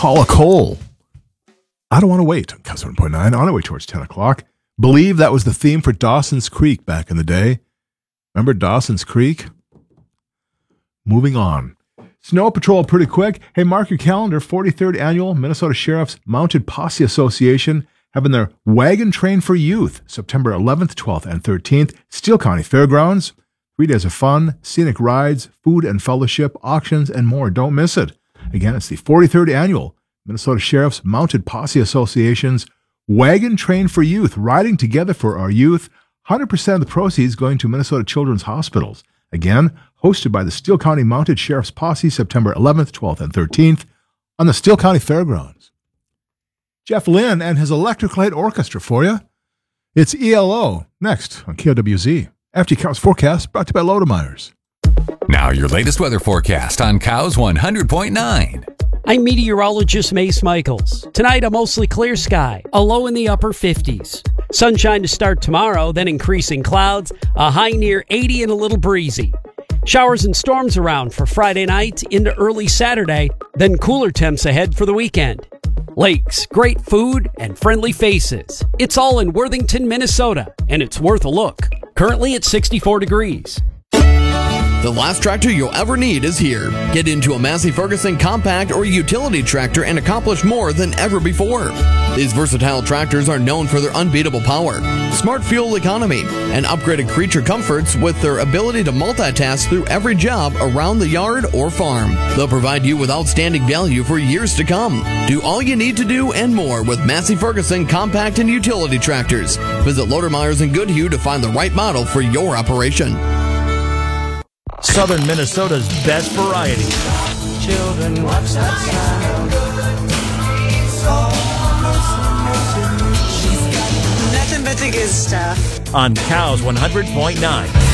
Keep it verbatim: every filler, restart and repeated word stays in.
Paula Cole. I Don't Want to Wait on seven point nine, on our way towards ten o'clock. Believe that was the theme for Dawson's Creek back in the day. Remember Dawson's Creek? Moving on. Snow Patrol pretty quick. Hey, mark your calendar. forty-third Annual Minnesota Sheriff's Mounted Posse Association having their Wagon Train for Youth, September eleventh, twelfth, and thirteenth, Steele County Fairgrounds. Three days of fun, scenic rides, food and fellowship, auctions, and more. Don't miss it. Again, it's the forty-third Annual Minnesota Sheriff's Mounted Posse Association's Wagon Train for Youth, riding together for our youth. one hundred percent of the proceeds going to Minnesota Children's Hospitals. Again, hosted by the Steele County Mounted Sheriff's Posse, September eleventh, twelfth, and thirteenth on the Steele County Fairgrounds. Jeff Lynne and his Electric Light Orchestra for you. It's E L O next on K O W Z. After Cows Forecast, brought to you by Lodemeier's. Now your latest weather forecast on Cows one hundred point nine. I'm meteorologist Mace Michaels. Tonight, a mostly clear sky, a low in the upper fifties. Sunshine to start tomorrow, then increasing clouds, a high near eighty and a little breezy. Showers and storms around for Friday night into early Saturday, then cooler temps ahead for the weekend. Lakes, great food, and friendly faces. It's all in Worthington, Minnesota, and it's worth a look. Currently at sixty-four degrees. The last tractor you'll ever need is here. Get into a Massey Ferguson compact or utility tractor and accomplish more than ever before. These versatile tractors are known for their unbeatable power, smart fuel economy, and upgraded creature comforts with their ability to multitask through every job around the yard or farm. They'll provide you with outstanding value for years to come. Do all you need to do and more with Massey Ferguson compact and utility tractors. Visit Lodemeier's in Goodhue to find the right model for your operation. Southern Minnesota's best variety. Children, watch that sound. Nothing but the good stuff. On Cows one hundred point nine.